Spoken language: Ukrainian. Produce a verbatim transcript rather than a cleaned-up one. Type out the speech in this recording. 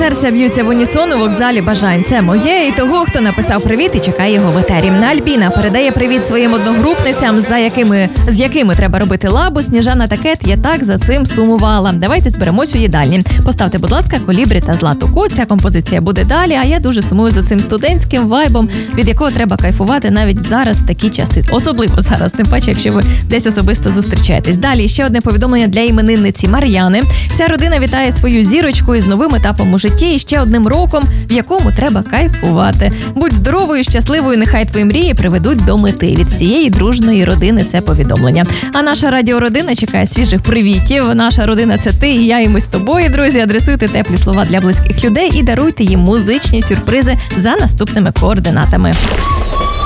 Серця б'ються в унісон у вокзалі бажань. Це моє і того, хто написав привіт і чекає його в етері. Альбіна передає привіт своїм одногрупницям, за якими, з якими треба робити лабу. Сніжана та Кет, я так за цим сумувала. Давайте зберемось у їдальні. Поставте, будь ласка, Колібрі та Злату Кут. Ця композиція буде далі, а я дуже сумую за цим студентським вайбом, від якого треба кайфувати навіть зараз в такі часи. Особливо зараз, тим паче, якщо ви десь особисто зустрічаєтесь. Далі ще одне повідомлення для іменинниці Мар'яни. Вся родина вітає свою зірочку із новим етапом у житті і ще одним роком, в якому треба кайфувати. Будь здоровою, щасливою, нехай твої мрії приведуть до мети. Від всієї дружної родини це повідомлення. А наша радіородина чекає свіжих привітів. Наша родина – це ти і я, і ми з тобою, друзі. Адресуйте теплі слова для близьких людей і даруйте їм музичні сюрпризи за наступними координатами.